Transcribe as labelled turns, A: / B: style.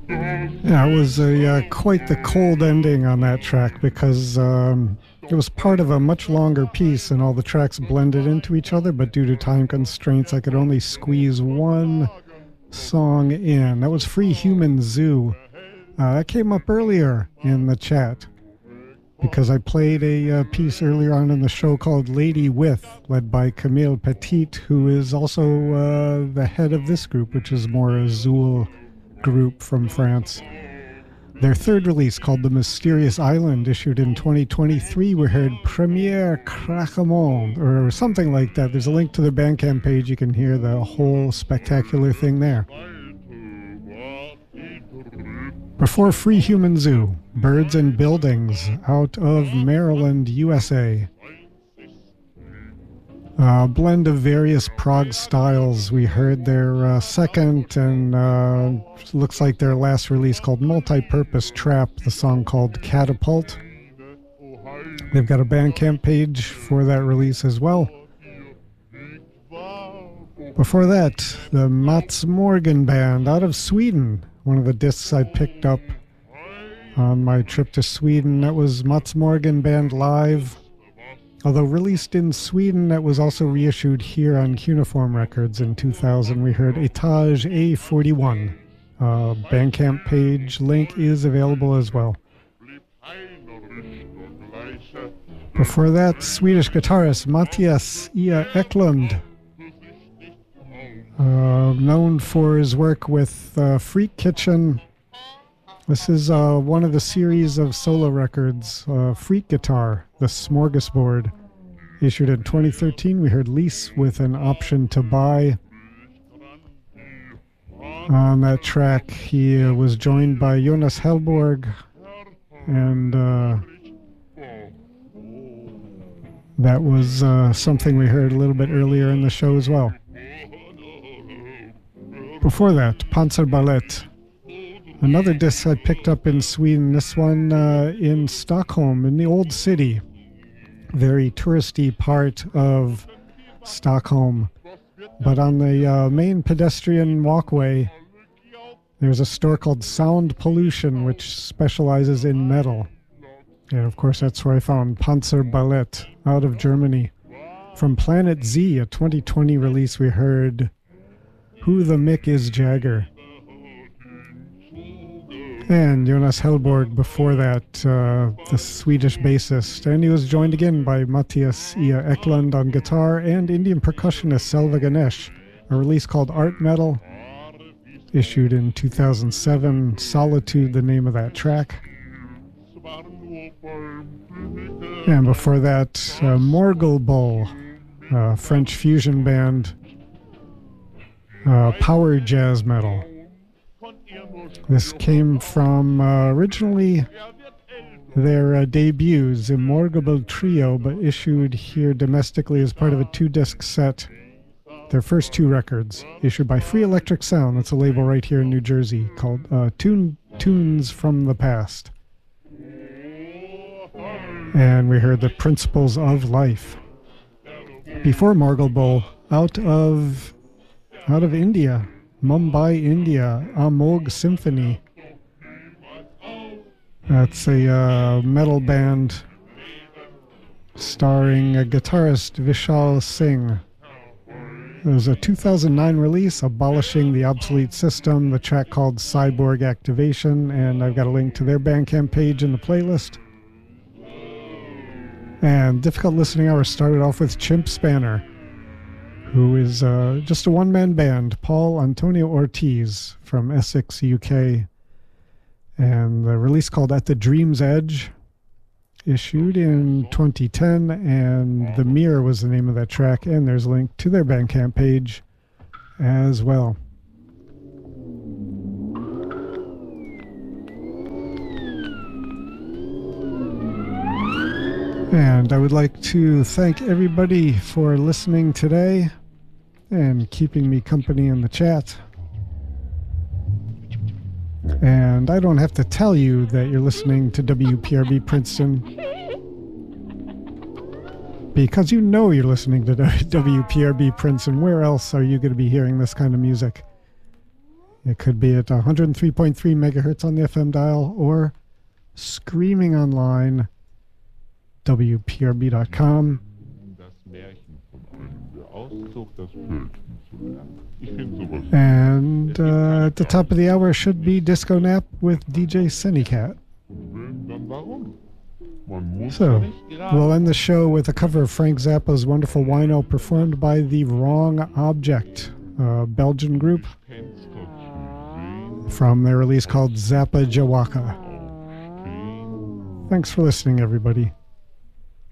A: Yeah, it was quite the cold ending on that track because it was part of a much longer piece and all the tracks blended into each other, but due to time constraints, I could only squeeze one song in. That was Free Human Zoo. That came up earlier in the chat because I played a piece earlier on in the show called Lady With, led by Camille Petit, who is also the head of this group, which is more a Zool group from France. Their third release, called The Mysterious Island, issued in 2023, we heard Première Craquement, or something like that. There's a link to their Bandcamp page. You can hear the whole spectacular thing there. Before Free Human Zoo, Birds and Buildings, out of Maryland, USA. A blend of various prog styles. We heard their second and looks like their last release called Multi-Purpose Trap, the song called Catapult. They've got a Bandcamp page for that release as well. Before that, the Mats Morgan Band out of Sweden. One of the discs I picked up on my trip to Sweden. That was Mats Morgan Band Live. Although released in Sweden, that was also reissued here on Cuneiform Records in 2000. We heard Etage A41. Bandcamp page link is available as well. Before that, Swedish guitarist Mattias Ia Eklund. Known for his work with Freak Kitchen. This is one of the series of solo records, Freak Guitar, The Smorgasbord. Issued in 2013, we heard Lease with an option to buy. On that track, he was joined by Jonas Hellborg, and that was something we heard a little bit earlier in the show as well. Before that, Panzerballett. Another disc I picked up in Sweden, this one in Stockholm, in the old city. Very touristy part of Stockholm. But on the main pedestrian walkway, there's a store called Sound Pollution, which specializes in metal. And of course, that's where I found Panzerballett out of Germany. From Planet Z, a 2020 release, we heard Who the Mick is Jagger. And Jonas Hellborg before that, the Swedish bassist. And he was joined again by Mattias Ia Eklund on guitar and Indian percussionist Selva Ganesh. A release called Art Metal, issued in 2007. Solitude, the name of that track. And before that, Morgelbol, French fusion band, power jazz metal. This came from originally their debuts, Immorgable Trio, but issued here domestically as part of a 2-disc set. Their first 2 records, issued by Free Electric Sound, that's a label right here in New Jersey, called Tunes from the Past. And we heard The Principles of Life. Before Morgelbol, out of India, Mumbai, India, Amog Symphony. That's a metal band starring a guitarist Vishal Singh. It was a 2009 release, Abolishing the Obsolete System, the track called Cyborg Activation, and I've got a link to their Bandcamp page in the playlist. And Difficult Listening Hour started off with Chimp Spanner, who is just a one-man band, Paul Antonio Ortiz from Essex, UK. And the release called At the Dream's Edge, issued in 2010, and The Mirror was the name of that track, and there's a link to their Bandcamp page as well. And I would like to thank everybody for listening today and keeping me company in the chat. And I don't have to tell you that you're listening to WPRB Princeton, because you know you're listening to WPRB Princeton. Where else are you going to be hearing this kind of music? It could be at 103.3 megahertz on the FM dial or streaming online, WPRB.com. And at the top of the hour should be Disco Nap with DJ Cindycat. So, we'll end the show with a cover of Frank Zappa's wonderful Wino performed by The Wrong Object, a Belgian group, from their release called Zappa Jawaka. Thanks for listening, everybody.